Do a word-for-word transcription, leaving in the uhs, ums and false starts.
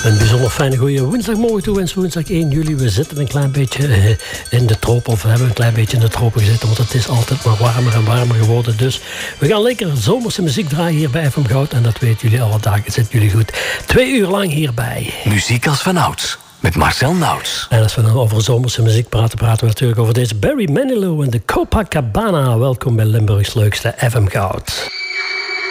Een bijzonder fijne goede woensdagmorgen toe. En woensdag één juli. We zitten een klein beetje in de tropen. Of we hebben een klein beetje in de tropen gezeten. Want het is altijd maar warmer en warmer geworden. Dus we gaan lekker zomerse muziek draaien hier bij F M Goud. En dat weten jullie alle dagen. Zitten jullie goed. Twee uur lang hierbij. Muziek als vanouds. Met Marcel Nauts. En als we dan over zomerse muziek praten, praten we natuurlijk over deze Barry Manilow en de Copacabana. Welkom bij Limburgs leukste F M Goud.